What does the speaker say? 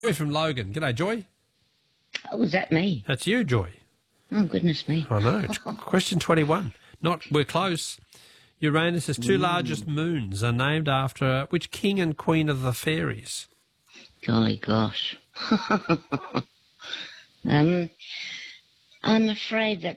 Joy from Logan. G'day, Joy. Oh, was that me? That's you, Joy. Oh, goodness me. I know. Question 21. We're close. Uranus' two largest moons are named after which king and queen of the fairies? Golly gosh. I'm afraid that